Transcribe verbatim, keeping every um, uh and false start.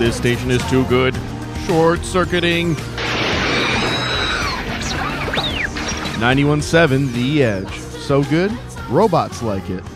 This station is too good. Short-circuiting. ninety-one point seven The Edge. So good, robots like it.